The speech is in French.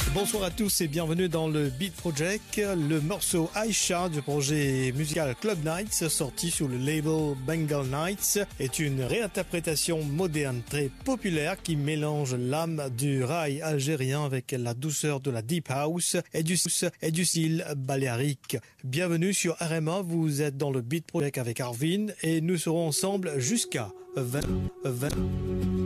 Bonsoir à tous et bienvenue dans le Beat Project. Le morceau Aisha du projet musical Club Nights, sorti sous le label Bengal Nights, est une réinterprétation moderne très populaire qui mélange l'âme du rail algérien avec la douceur de la deep house et du style baléarique. Bienvenue sur RMA, vous êtes dans le Beat Project avec Arvin et nous serons ensemble jusqu'à 20.